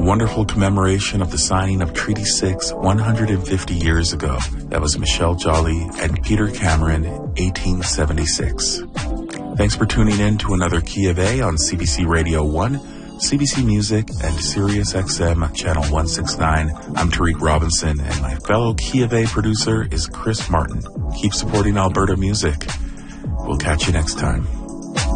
wonderful commemoration of the signing of Treaty 6 150 years ago. That was Michelle Jolly and Peter Cameron, 1876. Thanks for tuning in to another Key of A on CBC Radio 1, CBC Music, and Sirius XM Channel 169. I'm Tariq Robinson, and my fellow Key of A producer is Chris Martin. Keep supporting Alberta music. We'll catch you next time.